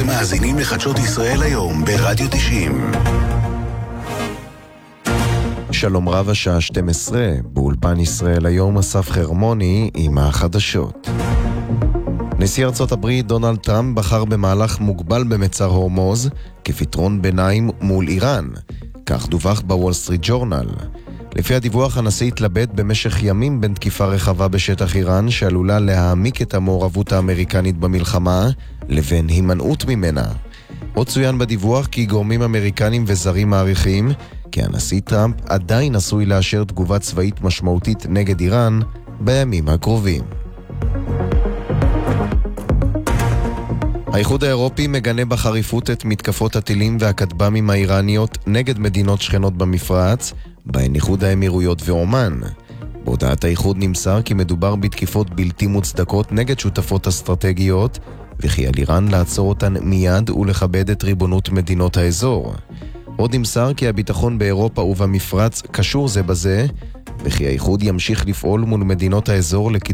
אתם מאזינים לחדשות ישראל היום ברדיו 90. שלום רב, השעה 12, באולפן ישראל היום אסף חרמוני עם החדשות. נשיא ארצות הברית דונלד טראמפ בחר במהלך מוגבל במצר הורמוז כפתרון ביניים מול איראן. כך דווח בוול סטריט ג'ורנל. לפי הדיווח, הנשיא התלבט במשך ימים בין תקיפה רחבה בשטח איראן שעלולה להעמיק את המעורבות האמריקנית במלחמה לבין הימנעות ממנה. עוד צוין בדיווח כי גורמים אמריקנים וזרים מעריכים כי הנשיא טראמפ עדיין עשוי לאשר תגובה צבאית משמעותית נגד איראן בימים הקרובים. האיחוד האירופי מגנה בחריפות את מתקפות הטילים והכטב"מים האיראניות נגד מדינות שכנות במפרץ, בהן איחוד האמירויות ואומן. בהודעת האיחוד נמסר כי מדובר בתקיפות בלתי מוצדקות נגד שותפות אסטרטגיות, וכי על איראן לעצור אותן מיד ולכבד את ריבונות מדינות האזור. עוד נמסר כי הביטחון באירופה ובמפרץ קשור זה בזה, וכי האיחוד ימשיך לפעול מול מדינות האזור